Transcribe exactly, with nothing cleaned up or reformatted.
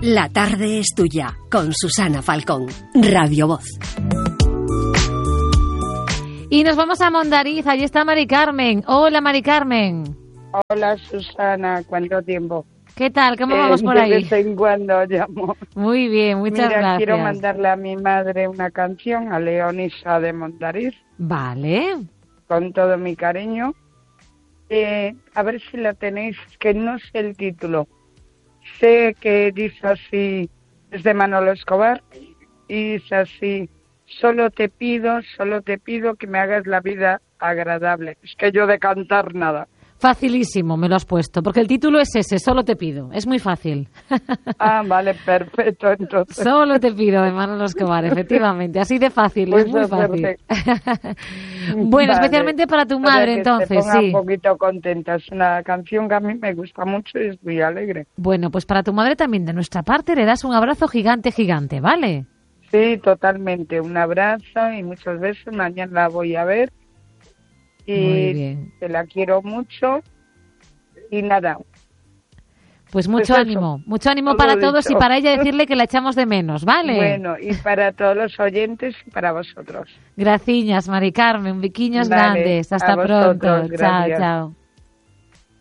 La tarde es tuya, con Susana Falcón, Radio Voz. Y nos vamos a Mondariz, allí está Mari Carmen. Hola, Mari Carmen. Hola, Susana, ¿cuánto tiempo? ¿Qué tal? ¿Cómo eh, vamos por ahí? De vez en cuando llamo. Muy bien, muchas Mira, gracias. quiero mandarle a mi madre una canción, a Leonisa de Mondariz. Vale. Con todo mi cariño. Eh, a ver si la tenéis, que no sé el título. Sé que dice así, es de Manolo Escobar, y dice así: solo te pido, solo te pido que me hagas la vida agradable. Es que yo de cantar nada. Facilísimo, me lo has puesto, porque el título es ese, solo te pido. Es muy fácil. Ah, vale, perfecto, entonces. Solo te pido, de Manolo Escobar, efectivamente. Así de fácil, Pues es muy es fácil. Bueno, vale. especialmente para tu madre, que entonces, se ponga sí. un poquito contenta. Es una canción que a mí me gusta mucho y es muy alegre. Bueno, pues para tu madre también, de nuestra parte, le das un abrazo gigante, gigante, ¿vale? Sí, totalmente. Un abrazo y muchos besos. Mañana la voy a ver. Y Muy bien. te la quiero mucho. Y nada. Pues mucho Pues eso, ánimo, mucho ánimo todo para todos dicho. y para ella decirle que la echamos de menos, ¿vale? Bueno, y para todos los oyentes y para vosotros. Gracias, Mari Carmen, biquiños Vale, grandes. a Hasta vosotros, pronto. Chao, gracias. chao.